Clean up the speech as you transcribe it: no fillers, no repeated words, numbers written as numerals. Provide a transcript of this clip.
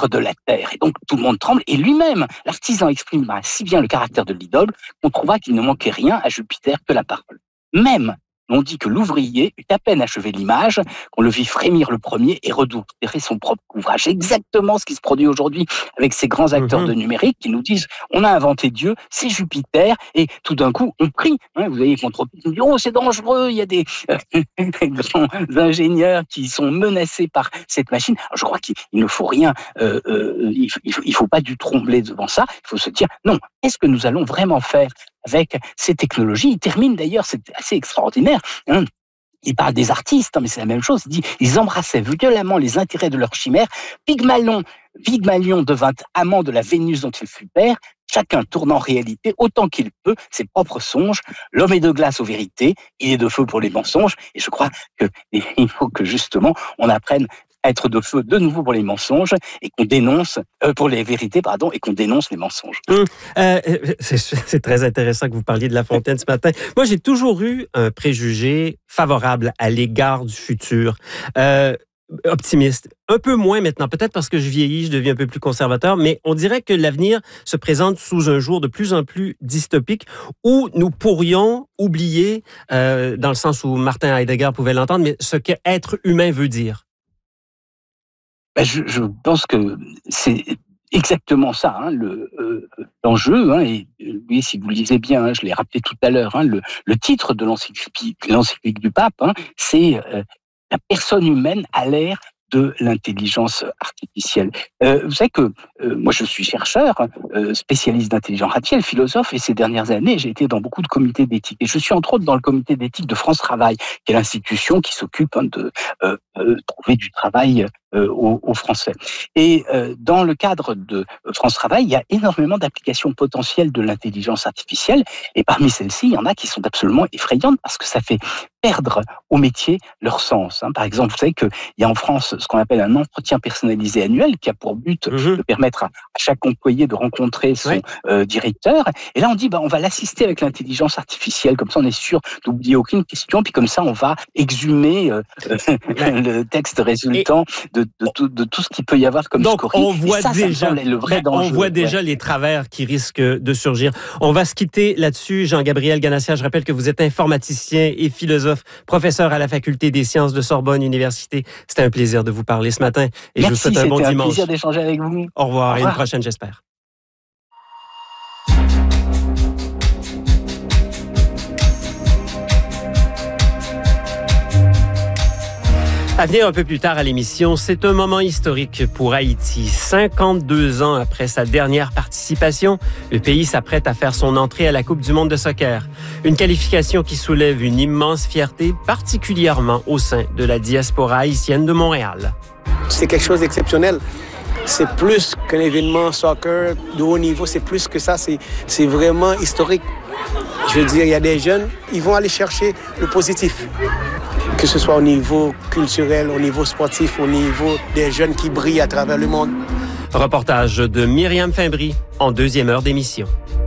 centre de la Terre. Et donc, tout le monde tremble. Et lui-même, l'artisan exprime si bien le caractère de l'idole qu'on trouva qu'il ne manquait rien à Jupiter que la parole. Même, on dit que l'ouvrier eut à peine achevé l'image, qu'on le vit frémir le premier et redouter son propre ouvrage. Exactement ce qui se produit aujourd'hui avec ces grands acteurs de numérique qui nous disent on a inventé Dieu, c'est Jupiter, et tout d'un coup on prie. Vous voyez, contre-pied, on dit c'est dangereux, il y a des grands ingénieurs qui sont menacés par cette machine. Alors, je crois qu'il ne faut rien, il faut pas du trembler devant ça. Il faut se dire non, qu'est-ce que nous allons vraiment faire avec ces technologies? Il termine d'ailleurs, c'est assez extraordinaire. Il parle des artistes, mais c'est la même chose. Il dit, ils embrassaient violemment les intérêts de leur chimère. Pygmalion devint amant de la Vénus dont il fut père. Chacun tourne en réalité autant qu'il peut ses propres songes. L'homme est de glace aux vérités, il est de feu pour les mensonges. Et je crois qu'il faut que justement on apprenne à être de feu de nouveau pour les mensonges et qu'on dénonce pour les vérités, et qu'on dénonce les mensonges. C'est très intéressant que vous parliez de La Fontaine ce matin. Moi, j'ai toujours eu un préjugé favorable à l'égard du futur. Optimiste. Un peu moins maintenant, peut-être parce que je vieillis, je deviens un peu plus conservateur, mais on dirait que l'avenir se présente sous un jour de plus en plus dystopique où nous pourrions oublier, dans le sens où Martin Heidegger pouvait l'entendre, mais ce qu'être humain veut dire. Je pense que c'est exactement ça, l'enjeu. Et oui, si vous lisez bien, je l'ai rappelé tout à l'heure, le titre de l'encyclique du pape, c'est la personne humaine à l'ère de l'intelligence artificielle. Vous savez que moi, je suis chercheur, spécialiste d'intelligence artificielle, philosophe, et ces dernières années, j'ai été dans beaucoup de comités d'éthique. Et je suis entre autres dans le comité d'éthique de France Travail, qui est l'institution qui s'occupe de trouver du travail aux Français. Et dans le cadre de France Travail, il y a énormément d'applications potentielles de l'intelligence artificielle. Et parmi celles-ci, il y en a qui sont absolument effrayantes parce que ça fait perdre au métier leur sens. Par exemple, vous savez qu'il y a en France ce qu'on appelle un entretien personnalisé annuel qui a pour but de permettre à chaque employé de rencontrer son directeur. Et là, on dit, on va l'assister avec l'intelligence artificielle. Comme ça, on est sûr d'oublier aucune question. Puis comme ça, on va exhumer le texte résultant de tout ce qu'il peut y avoir comme scoring. Donc, on voit déjà les travers qui risquent de surgir. On va se quitter là-dessus. Jean-Gabriel Ganassia, je rappelle que vous êtes informaticien et philosophe, professeur à la Faculté des sciences de Sorbonne Université. C'était un plaisir de vous parler ce matin et je vous souhaite un bon dimanche. C'était un plaisir d'échanger avec vous. Au revoir et une prochaine, j'espère. À venir un peu plus tard à l'émission, c'est un moment historique pour Haïti. 52 ans après sa dernière participation, le pays s'apprête à faire son entrée à la Coupe du monde de soccer. Une qualification qui soulève une immense fierté, particulièrement au sein de la diaspora haïtienne de Montréal. C'est quelque chose d'exceptionnel. C'est plus qu'un événement soccer de haut niveau, c'est plus que ça, c'est vraiment historique. Je veux dire, il y a des jeunes, ils vont aller chercher le positif. Que ce soit au niveau culturel, au niveau sportif, au niveau des jeunes qui brillent à travers le monde. Reportage de Myriam Fimbry en deuxième heure d'émission.